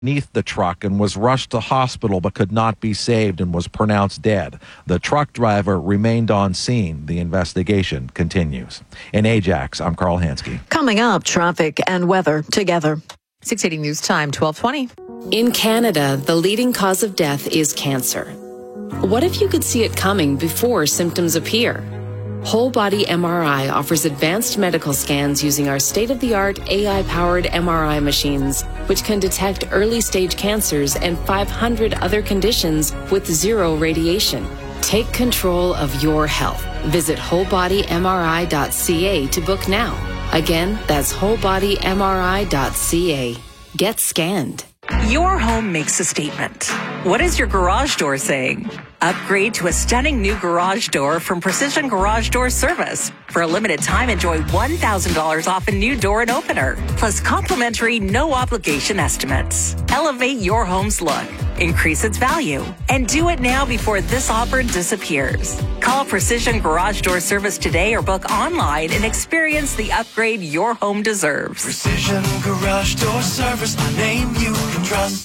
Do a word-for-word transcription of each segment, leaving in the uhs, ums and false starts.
beneath the truck and was rushed to hospital but could not be saved and was pronounced dead. The truck driver remained on scene. The investigation continues. In Ajax, I'm Carl Hansky. Coming up, traffic and weather together. six eighty News Time, twelve twenty. In Canada, the leading cause of death is cancer. What if you could see it coming before symptoms appear? Whole Body M R I offers advanced medical scans using our state-of-the-art A I-powered M R I machines, which can detect early-stage cancers and five hundred other conditions with zero radiation. Take control of your health. Visit whole body M R I dot C A to book now. Again, that's whole body M R I dot C A. Get scanned. Your home makes a statement. What is your garage door saying? Upgrade to a stunning new garage door from Precision Garage Door Service. For a limited time, enjoy one thousand dollars off a new door and opener, plus complimentary no-obligation estimates. Elevate your home's look, increase its value, and do it now before this offer disappears. Call Precision Garage Door Service today or book online and experience the upgrade your home deserves. Precision Garage Door Service, a name you can trust.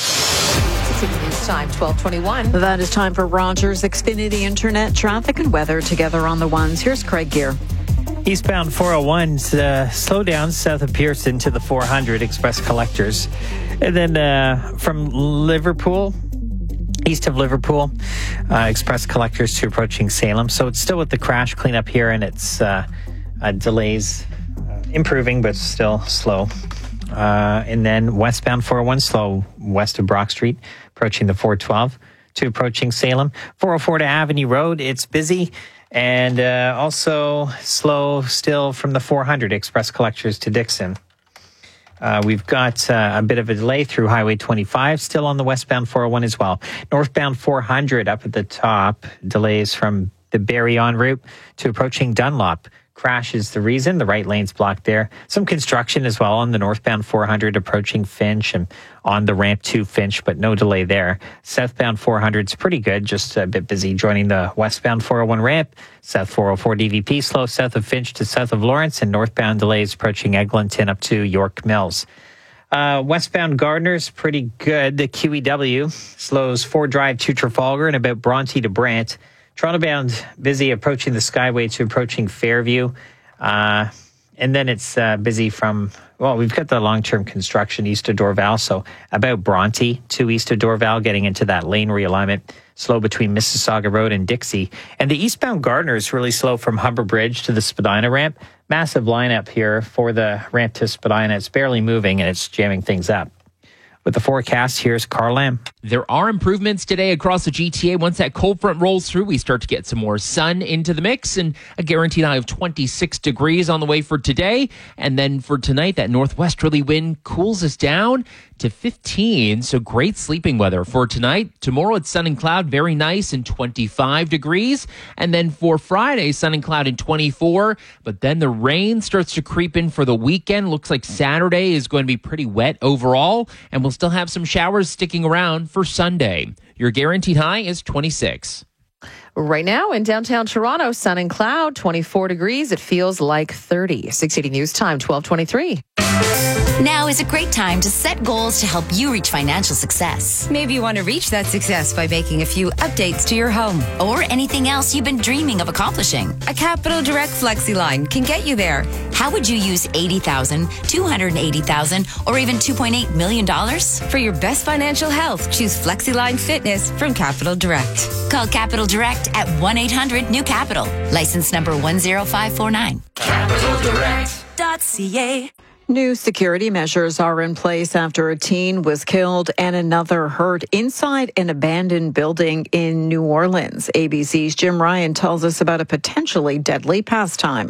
News Time, twelve twenty-one. That is time for Rogers Xfinity Internet traffic and weather together on the ones. Here's Craig Gear. Eastbound four oh one's uh, slow down south of Pearson to the four hundred Express Collectors. And then uh, from Liverpool, east of Liverpool, uh, Express Collectors to approaching Salem. So it's still with the crash cleanup here, and it's uh, uh, delays uh, improving, but still slow. Uh, and then westbound four oh one slow west of Brock Street, approaching the four twelve to approaching Salem. four oh four to Avenue Road, it's busy. And uh, also slow still from the four hundred Express Collectors to Dixon. Uh, we've got uh, a bit of a delay through Highway twenty-five, still on the westbound four oh one as well. Northbound four hundred up at the top, delays from the Barrie en route to approaching Dunlop. Crash is the reason. The right lane's blocked there. Some construction as well on the northbound four hundred approaching Finch and on the ramp to Finch, but no delay there. Southbound four hundred's pretty good, just a bit busy joining the westbound four oh one ramp. South four oh four D V P slow south of Finch to south of Lawrence, and northbound delays approaching Eglinton up to York Mills. Uh, westbound Gardner's pretty good. The Q E W slows Ford Drive to Trafalgar and about Bronte to Brant. Toronto-bound busy approaching the Skyway to approaching Fairview. Uh, and then it's uh, busy from, well, we've got the long-term construction east of Dorval. So about Bronte to east of Dorval, getting into that lane realignment. Slow between Mississauga Road and Dixie. And the eastbound Gardner is really slow from Humber Bridge to the Spadina ramp. Massive lineup here for the ramp to Spadina. It's barely moving and it's jamming things up. With the forecast, here's Carl Lamb. There are improvements today across the G T A. Once that cold front rolls through, we start to get some more sun into the mix and a guaranteed high of twenty-six degrees on the way for today. And then for tonight, that northwesterly wind cools us down to fifteen. So great sleeping weather for tonight. Tomorrow, it's sun and cloud, very nice, and twenty-five degrees. And then for Friday, sun and cloud and twenty-four. But then the rain starts to creep in for the weekend. Looks like Saturday is going to be pretty wet overall. And we'll still have some showers sticking around for Sunday. Your guaranteed high is twenty-six. Right now in downtown Toronto, sun and cloud, twenty-four degrees. It feels like thirty. six eighty News Time, twelve twenty-three. Now is a great time to set goals to help you reach financial success. Maybe you want to reach that success by making a few updates to your home. Or anything else you've been dreaming of accomplishing. A Capital Direct FlexiLine can get you there. How would you use eighty thousand dollars, two hundred eighty thousand dollars, or even two point eight million dollars? For your best financial health, choose FlexiLine Fitness from Capital Direct. Call Capital Direct at one eight hundred new capital. License number one zero five four nine. capital direct dot c a. New security measures are in place after a teen was killed and another hurt inside an abandoned building in New Orleans. A B C's Jim Ryan tells us about a potentially deadly pastime.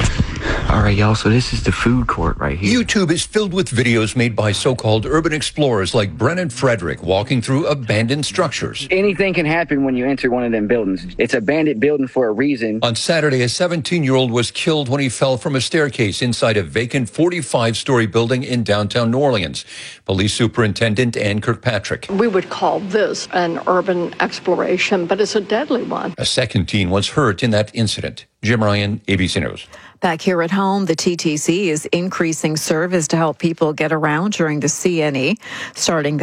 All right, y'all, so this is the food court right here. YouTube is filled with videos made by so-called urban explorers like Brennan Frederick walking through abandoned structures. Anything can happen when you enter one of them buildings. It's a bandit building for a reason. On Saturday, a seventeen-year-old was killed when he fell from a staircase inside a vacant forty-five-story building in downtown New Orleans. Police Superintendent Ann Kirkpatrick. We would call this an urban exploration, but it's a deadly one. A second teen was hurt in that incident. Jim Ryan, A B C News. Back here at home. home. The T T C is increasing service to help people get around during the C N E, starting